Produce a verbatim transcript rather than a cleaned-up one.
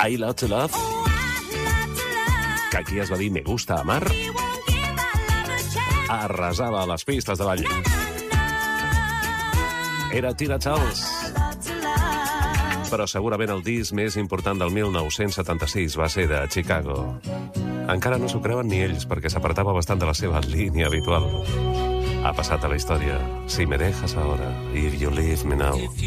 I Love to Love, que aquí es va dir Me Gusta Amar, arrasava a les pistes de ball. Era Tina Charles, però segurament el disc més important del mil nou-cents setanta-sis va ser de Chicago. Encara no s'ho creuen ni ells, perquè s'apartava bastant de la seva línia habitual. Ha passat a la història. Si me dejas ahora, if you leave me now.